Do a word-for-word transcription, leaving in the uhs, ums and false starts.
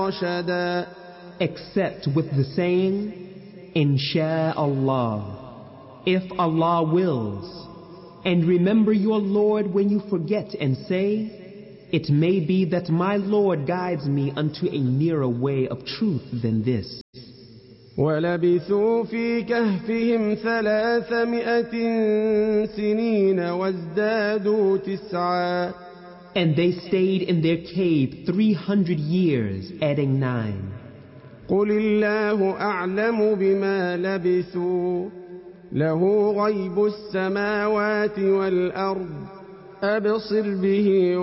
رشدا except with the saying, Insha'Allah, if Allah wills. And remember your Lord when you forget and say, it may be that my Lord guides me unto a nearer way of truth than this. ولبثوا في كهفهم ثلاثمائة سنين وازدادوا تسعا And they stayed in their cave three hundred years, adding nine. قل الله أعلم بما لبثوا له غيب السماوات والأرض أبصر به